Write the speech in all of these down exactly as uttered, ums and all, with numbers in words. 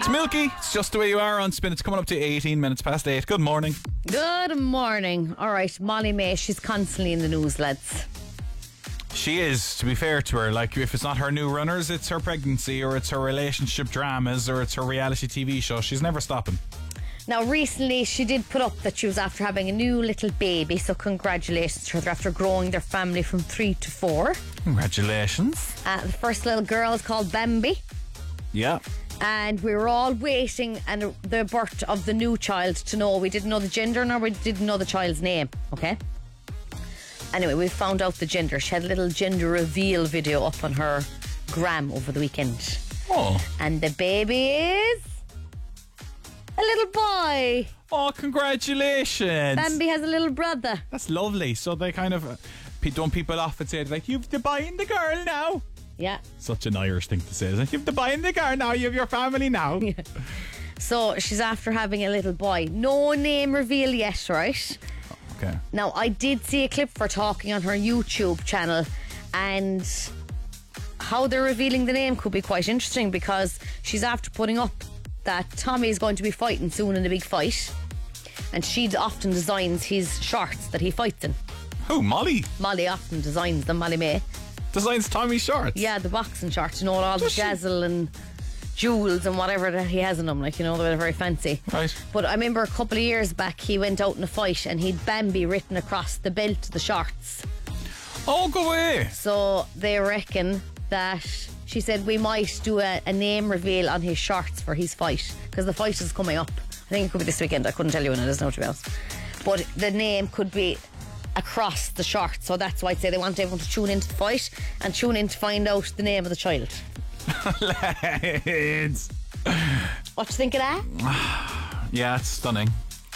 It's Milky. It's just the way you are on Spin. It's coming up to eighteen minutes past eight. Good morning. Good morning. All right, Molly May, she's constantly in the news, lads. She is, to be fair to her. Like, if it's not her new runners, it's her pregnancy, or it's her relationship dramas, or it's her reality T V show. She's never stopping. Now, recently, she did put up that she was after having a new little baby, so congratulations to her. They're after growing their family from three to four. Congratulations. Uh, the first little girl is called Bambi. Yeah. And we were all waiting and the birth of the new child to know. We didn't know the gender, nor we didn't know the child's name, okay? Anyway, we found out the gender. She had a little gender reveal video up on her gram over the weekend. Oh. And the baby is a little boy. Oh, congratulations. Bambi has a little brother. That's lovely. So they kind of, uh, pe- don't people often say, like, you've the boy and the girl now? Yeah. Such an Irish thing to say, isn't it? You've the boy and the girl now, you have your family now. Yeah. So she's after having a little boy. No name reveal yet, right? Okay. Now, I did see a clip for talking on her YouTube channel, and how they're revealing the name could be quite interesting, because she's after putting up that Tommy is going to be fighting soon in a big fight, and she often designs his shorts that he fights in. Who, Molly? Molly often designs them, Molly May. Designs Tommy's shorts? Yeah, the boxing shorts, you know, all Does the dazzle and jewels and whatever that he has in them, like, you know, they're very fancy. Right. But I remember a couple of years back he went out in a fight and he'd Bambi written across the belt of the shorts. Oh, go away. So they reckon that, she said, we might do a, a name reveal on his shorts for his fight, because the fight is coming up. I think it could be this weekend. I couldn't tell you when it is now, to be honest. But the name could be across the shorts, so that's why I'd say they want everyone to tune into the fight and tune in to find out the name of the child. Lads. What do you think of that? Yeah, it's stunning.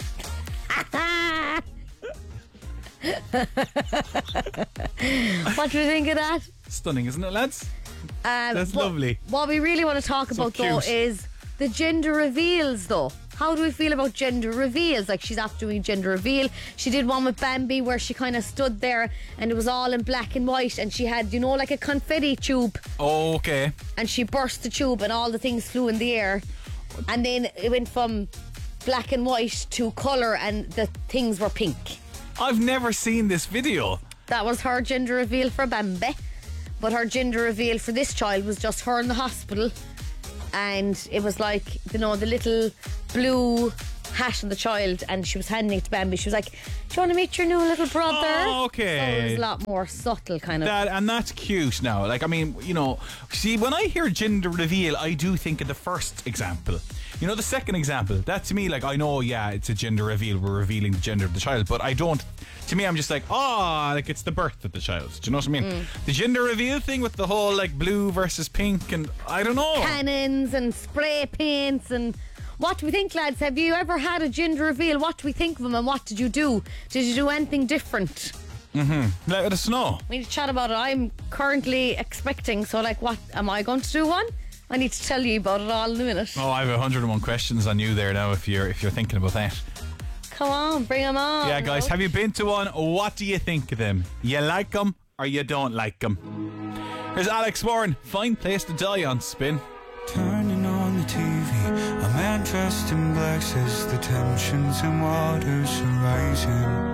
What do you think of that? Stunning, isn't it, lads? Um, That's but lovely. What we really want to talk So about, though, cute. is the gender reveals, though. How do we feel about gender reveals? Like, she's after doing gender reveal. She did one with Bambi where she kind of stood there and it was all in black and white, and she had, you know, like a confetti tube, Oh, okay. and she burst the tube and all the things flew in the air, and then it went from black and white to colour and the things were pink. I've never seen this video. That was her gender reveal for Bambi. But her gender reveal for this child was just her in the hospital, and it was like, you know, the little blue hat on the child, and she was handing it to Bambi. She was like, do you want to meet your new little brother? Oh, okay. So it was a lot more subtle, kind of. That, and that's cute now. Like, I mean, you know, see, when I hear gender reveal, I do think of the first example. You know, the second example, that to me, like, I know, yeah, it's a gender reveal. We're revealing the gender of the child, but I don't, to me, I'm just like, oh, like, it's the birth of the child. Do you know what I mean? Mm. The gender reveal thing with the whole, like, blue versus pink, and I don't know. Cannons and spray paints and... What do we think, lads? Have you ever had a gender reveal? What do we think of them, and what did you do? Did you do anything different? Mm-hmm. Let us know. We need to chat about it. I'm currently expecting, so like, what, am I going to do one? I need to tell you about it all in a minute. Oh, I have one hundred and one questions on you there now if you're if you're thinking about that. Come on, bring them on. Yeah, guys, have you been to one? What do you think of them? You like them or you don't like them? Here's Alex Warren. Fine place to die on Spin. Turning on the T V, a man dressed in black says the tensions and waters are rising.